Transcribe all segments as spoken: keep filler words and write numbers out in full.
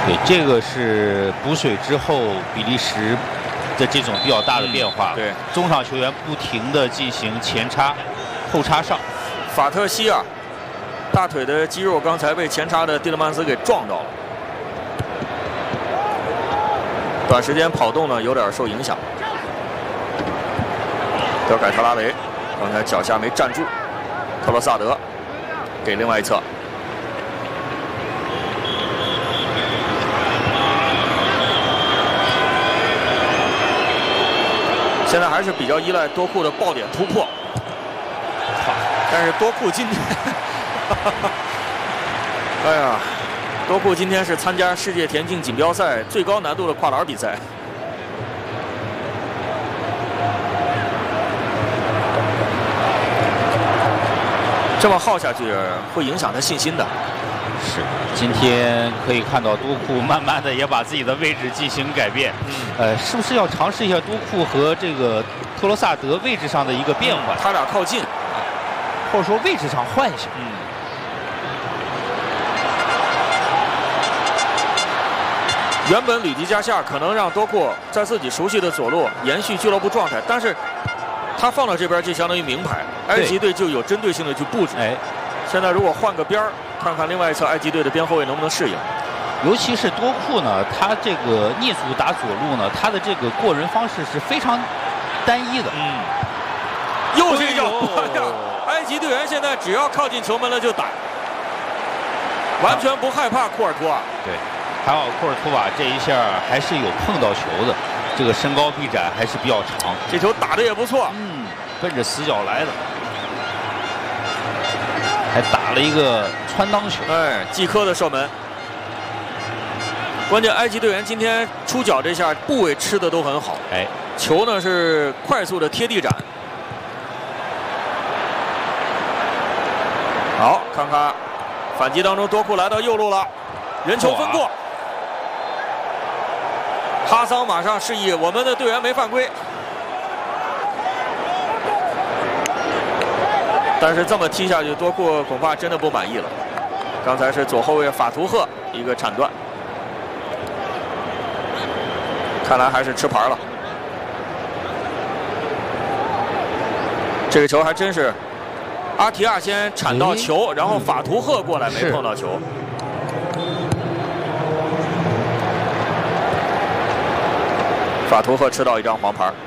对，这个是补水之后比利时的这种比较大的变化。 嗯、对， 中场球员不停的进行前插、后插上。 法特西啊，大腿的肌肉刚才被前插的蒂勒曼斯给撞到了，短时间跑动呢有点受影响。德凯特拉雷刚才脚下没站住，特罗萨德给另外一侧。现在还是比较依赖多库的爆点突破，但是多库今天，哎呀，多库今天是参加世界田径锦标赛最高难度的跨栏比赛。这么耗下去会影响他信心的。 是，今天可以看到多库慢慢的也把自己的位置进行改变。嗯，呃，是不是要尝试一下多库和这个特罗萨德位置上的一个变化？ 他俩靠近， 或者说位置上换一下。 嗯。原本吕迪加夏可能让多库在自己熟悉的左路延续俱乐部状态，但是他放到这边就相当于名牌，埃及队就有针对性的去布置。 哎， 现在如果换个边儿，看看另外一侧埃及队的边后卫能不能适应。 尤其是多库呢，他这个逆足打左路呢，他的这个过人方式是非常单一的。 嗯，又是一脚！埃及队员现在只要靠近球门了就打，完全不害怕库尔图瓦。 对，还好库尔图瓦这一下还是有碰到球的，这个身高臂展还是比较长。 这球打得也不错， 嗯，奔着死角来的，还打了一个穿裆球。 哎，季科的射门。关键埃及队员今天出脚这下部位吃的都很好， 哎， 球呢是快速的贴地斩。好，看看反击当中，多库来到右路了，人球分过，哈桑马上示意我们的队员没犯规，但是这么踢下去，多库恐怕真的不满意了。刚才是左后卫法图赫一个铲断。看来还是吃牌了。这个球还真是，阿提亚先铲到球，然后法图赫过来没碰到球。法图赫吃到一张黄牌。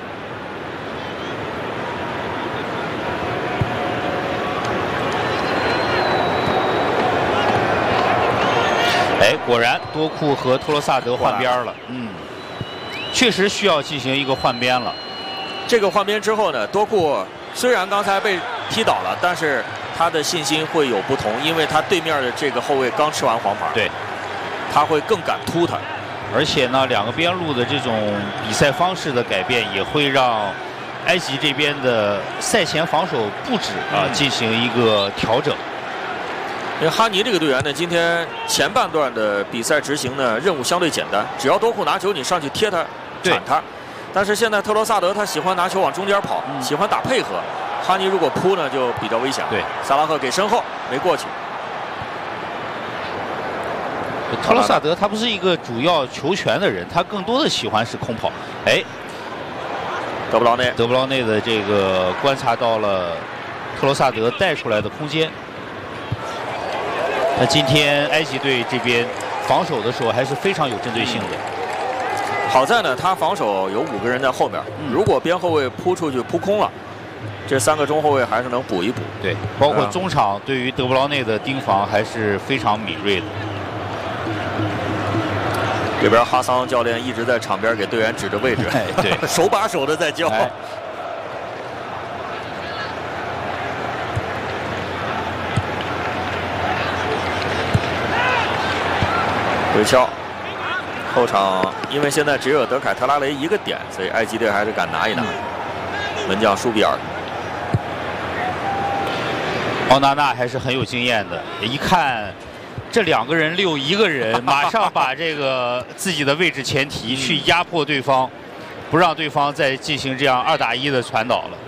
哎，果然多库和托罗萨德换边了。嗯。确实需要进行一个换边了。 这个换边之后呢，多库虽然刚才被踢倒了，但是他的信心会有不同，因为他对面的这个后卫刚吃完黄牌， 对， 他会更敢突他。 而且呢，两个边路的这种比赛方式的改变，也会让埃及这边的赛前防守布置啊、嗯、进行一个调整。 因为哈尼这个队员呢，今天前半段的比赛执行呢任务相对简单，只要多库拿球，你上去贴他。铲他，但是现在特罗萨德他喜欢拿球往中间跑，嗯、喜欢打配合。哈尼如果扑呢，就比较危险。 对， 萨拉赫给身后没过去。 特罗萨德他不是一个主要球权的人，他更多的喜欢是空跑。哎， 德布劳内， 德布劳内的这个观察到了特罗萨德带出来的空间。那今天埃及队这边防守的时候还是非常有针对性的。嗯好在呢，他防守有五个人在后面，嗯、如果边后卫扑出去扑空了，这三个中后卫还是能补一补。 对，包括中场对于德布劳内的盯防还是非常敏锐的。 这边哈桑教练一直在场边给队员指着位置， 哎、对， 手把手的在教。哎、回敲。后场因为现在只有德凯特拉雷一个点，所以埃及队还是敢拿一拿。嗯、门将舒比尔， 奥纳纳还是很有经验的。一看这两个人溜一个人，马上把这个自己的位置前提去压迫对方，不让对方再进行这样二打一的传导了。